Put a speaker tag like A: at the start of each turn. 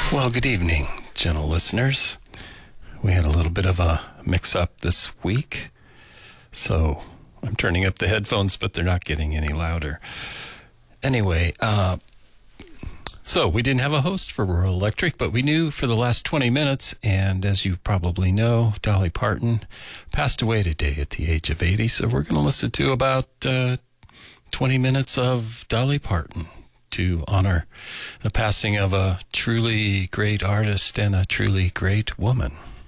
A: Well, good evening, gentle listeners. We had a little bit of a mix-up this week, so I'm turning up the headphones, but they're not getting any louder. Anyway, so we didn't have a host for Rural Electric, but we knew for the last 20 minutes, and as you probably know, Dolly Parton passed away today at the age of 80, so we're going to listen to about 20 minutes of Dolly Parton to honor the passing of a truly great artist and a truly great woman.